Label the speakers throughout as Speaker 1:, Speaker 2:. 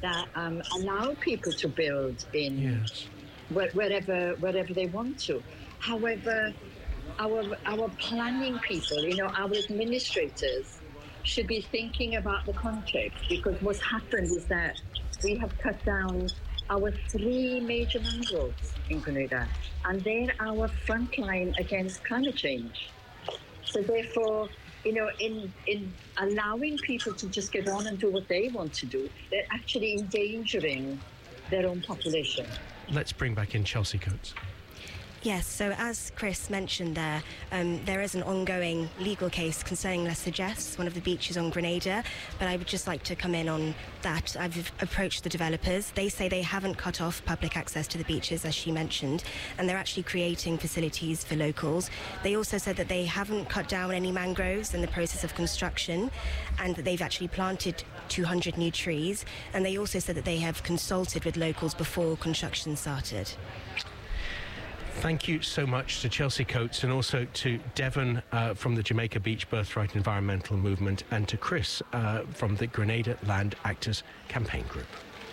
Speaker 1: that allow people to build in wherever they want to. However, our planning people, our administrators should be thinking about the context, because what's happened is that we have cut down our 3 major mangroves in Grenada, and they're our front line against climate change. So therefore, in allowing people to just get on and do what they want to do, they're actually endangering their own population.
Speaker 2: Let's bring back in Chelsea Coates.
Speaker 3: Yes, so as Chris mentioned there is an ongoing legal case concerning Les Suggests, one of the beaches on Grenada, but I would just like to come in on that. I've approached the developers. They say they haven't cut off public access to the beaches, as she mentioned, and they're actually creating facilities for locals. They also said that they haven't cut down any mangroves in the process of construction, and that they've actually planted 200 new trees, and they also said that they have consulted with locals before construction started.
Speaker 2: Thank you so much to Chelsea Coates, and also to Devon from the Jamaica Beach Birthright Environmental Movement, and to Chris from the Grenada Land Actors Campaign Group.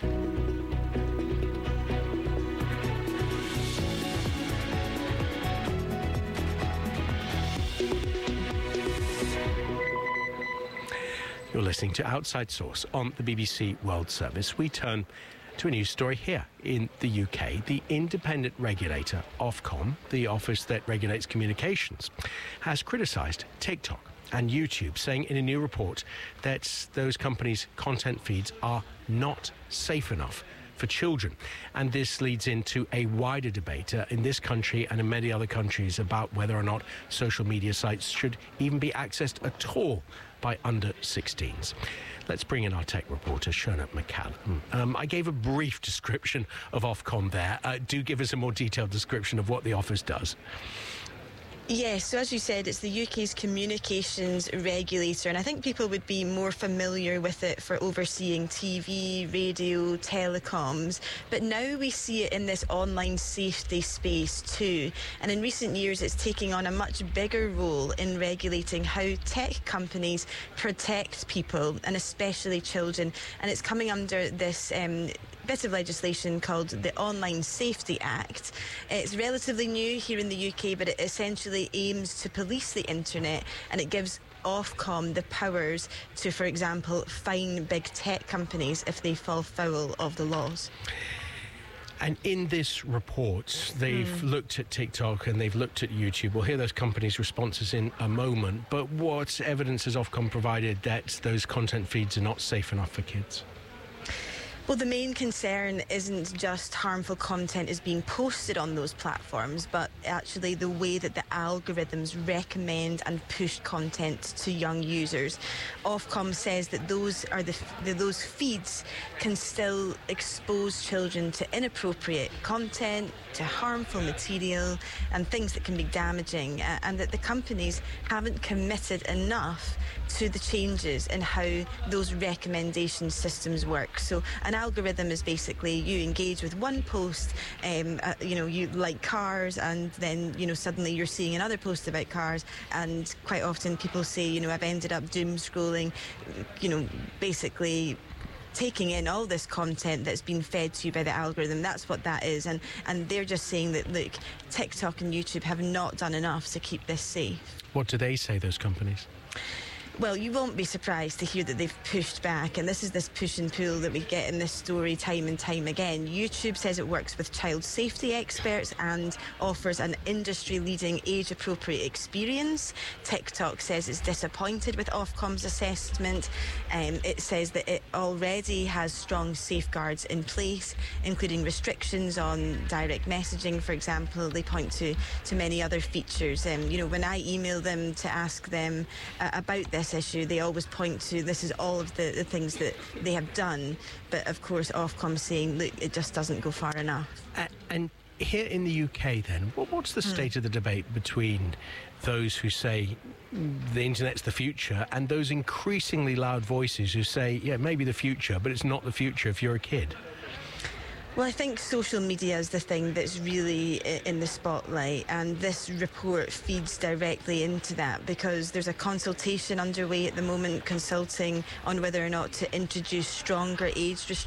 Speaker 2: You're listening to Outside Source on the BBC World Service. We turn to a news story here in the UK. The independent regulator, Ofcom, the office that regulates communications, has criticised TikTok and YouTube, saying in a new report that those companies' content feeds are not safe enough for children. And this leads into a wider debate in this country and in many other countries about whether or not social media sites should even be accessed at all by under 16s. Let's bring in our tech reporter, Shona McCallum. I gave a brief description of Ofcom there. Do give us a more detailed description of what the office does.
Speaker 4: Yes, so as you said, it's the UK's communications regulator, and I think people would be more familiar with it for overseeing TV, radio, telecoms, but now we see it in this online safety space too. And in recent years, it's taking on a much bigger role in regulating how tech companies protect people, and especially children. And it's coming under this bit of legislation called the Online Safety Act. It's relatively new here in the UK, but it essentially aims to police the internet, and it gives Ofcom the powers to, for example, fine big tech companies if they fall foul of the laws.
Speaker 2: And in this report, they've looked at TikTok and they've looked at YouTube. We'll hear those companies' responses in a moment. But what evidence has Ofcom provided that those content feeds are not safe enough for kids?
Speaker 4: Well, the main concern isn't just harmful content is being posted on those platforms, but actually the way that the algorithms recommend and push content to young users. Ofcom says that those feeds can still expose children to inappropriate content, to harmful material, and things that can be damaging, and that the companies haven't committed enough to the changes in how those recommendation systems work. So an algorithm is basically you engage with one post, you like cars, and then suddenly you're seeing another post about cars, and quite often people say I've ended up doom scrolling, basically taking in all this content that's been fed to you by the algorithm. That's what that is, and they're just saying that, look, TikTok and YouTube have not done enough to keep this safe.
Speaker 2: What do they say, those companies?
Speaker 4: Well, you won't be surprised to hear that they've pushed back, and this is this push and pull that we get in this story time and time again. YouTube says it works with child safety experts and offers an industry-leading age-appropriate experience. TikTok says it's disappointed with Ofcom's assessment. It says that it already has strong safeguards in place, including restrictions on direct messaging, for example. They point to many other features. When I email them to ask them about this issue, they always point to this is all of the things that they have done, but of course Ofcom saying, look, it just doesn't go far enough.
Speaker 2: And here in the UK then, what's the state of the debate between those who say the internet's the future and those increasingly loud voices who say, yeah, maybe the future, but it's not the future if you're a kid?
Speaker 4: Well, I think social media is the thing that's really in the spotlight, and this report feeds directly into that, because there's a consultation underway at the moment consulting on whether or not to introduce stronger age restrictions